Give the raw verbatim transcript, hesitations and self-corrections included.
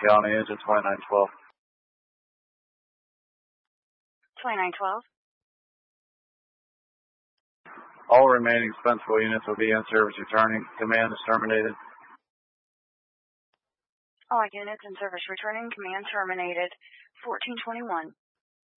County, engine twenty-nine twelve. twenty-nine twelve. All remaining expendable units will be in service returning. Command is terminated. All units in service returning. Command terminated. fourteen twenty-one.